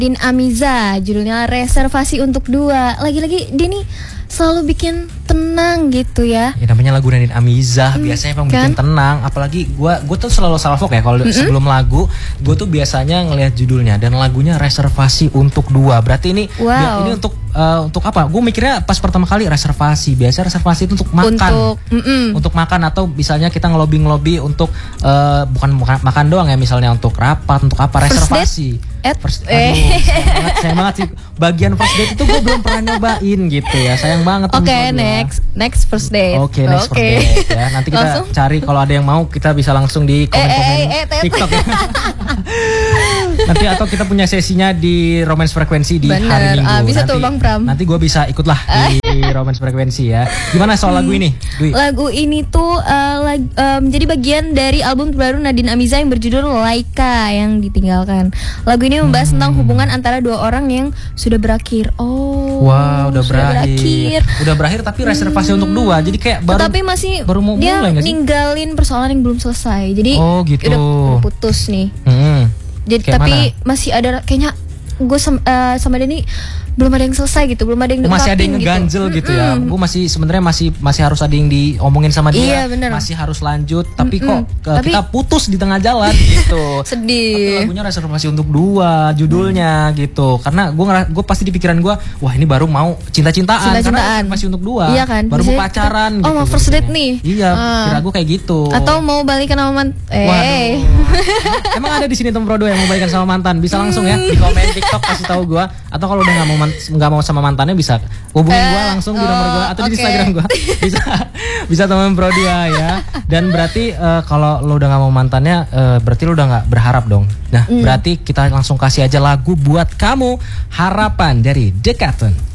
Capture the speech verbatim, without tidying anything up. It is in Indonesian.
Nadine Amiza, judulnya Reservasi Untuk Dua. Lagi-lagi dia nih selalu bikin tenang gitu ya. Ya namanya lagu Nadine Amiza hmm, biasanya emang kan? bikin tenang. Apalagi gue gue tuh selalu salvok ya kalau mm-hmm. sebelum lagu gue tuh biasanya ngelihat judulnya dan lagunya Reservasi Untuk Dua. Berarti ini wow. ini untuk uh, untuk apa? Gue mikirnya pas pertama kali reservasi. Biasa reservasi itu untuk makan, untuk, untuk makan atau misalnya kita ngelobi ngelobi untuk uh, bukan makan, makan doang ya, misalnya untuk rapat, untuk apa? Reservasi. First, aduh, eh. sayang banget, sayang banget sih. Bagian first date itu gue belum pernah nyobain gitu ya. Sayang banget. Oke, okay, next next first date. Oke, okay, next okay. first date ya. Nanti kita langsung cari kalau ada yang mau, kita bisa langsung di komen-komen eh, eh, eh, TikTok ya. Nanti atau kita punya sesinya di Romance Frekuensi di Bener. hari Minggu. Ah, bisa nanti, tuh Bang Pram. Nanti gue bisa ikutlah di Romance Frekuensi ya. Gimana soal lagu ini, Dwi? Lagu ini tuh uh, lag, um, jadi bagian dari album terbaru Nadine Amiza yang berjudul Laika yang ditinggalkan. Lagu ini membahas hmm. tentang hubungan antara dua orang yang sudah berakhir. Oh, wow, udah berakhir. berakhir. Udah berakhir tapi reservasi hmm. untuk dua. Jadi kayak baru. Tapi masih baru mau dia mulai ninggalin persoalan yang belum selesai. Jadi oh, gitu. udah putus nih. Hmm. Jadi kayak tapi mana? masih ada kayaknya gue sama, uh, sama dia nih belum ada yang selesai gitu, belum ada yang masih ada yang ngeganjel gitu, gitu ya. Gue masih sebenarnya masih masih harus ada yang diomongin sama dia. Iya, bener. Masih harus lanjut, tapi Mm-mm. kok tapi, kita putus di tengah jalan gitu. Sedih. Tapi lagunya Reservasi Untuk Dua judulnya mm. gitu. Karena gue gue pasti di pikiran gue, wah ini baru mau cinta-cintaan. Cinta-cintaan. Karena Reservasi Untuk Dua. Iya kan? Baru mau pacaran. Oh gitu, mau first date nih. Iya, uh. kira gue kayak gitu. Atau mau balikan sama mantan. Eh. Waduh. Emang ada di sini Tom Prodo yang mau balikan sama mantan? Bisa langsung ya di komen TikTok kasih tahu gue. Atau kalau udah nggak mau nggak mau sama mantannya bisa hubungin gue langsung di nomor gue atau okay. di Instagram gue. Bisa bisa teman Prodo ya. Dan berarti uh, kalau lo udah nggak mau mantannya, uh, berarti lo udah nggak berharap dong. Nah, mm. berarti kita langsung kasih aja lagu buat kamu, Harapan dari Decathlon.